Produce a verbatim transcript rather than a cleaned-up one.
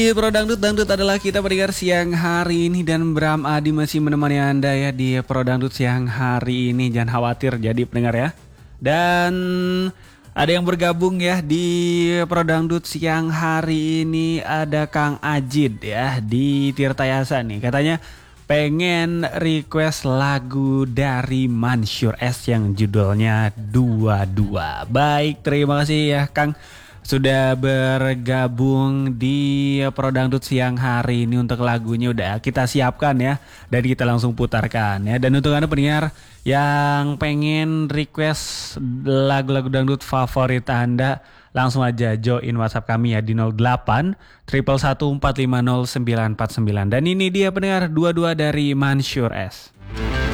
Di Pro Dangdut, Dangdut adalah kita pendengar siang hari ini. Dan Bram Adi masih menemani Anda ya di Pro Dangdut siang hari ini. Jangan khawatir jadi pendengar ya. Dan ada yang bergabung ya di Pro Dangdut siang hari ini. Ada Kang Ajid ya di Tirtayasa nih. Katanya pengen request lagu dari Mansyur S yang judulnya Dua Dua. Baik, terima kasih ya Kang sudah bergabung di Pro Dangdut siang hari ini. Untuk lagunya udah kita siapkan ya, dan kita langsung putarkan ya. Dan untuk Anda pendengar yang pengen request lagu-lagu dangdut favorit Anda, langsung aja join WhatsApp kami ya di nol delapan satu satu empat lima nol sembilan empat sembilan. Dan ini dia pendengar Dua Dua dari Mansyur S.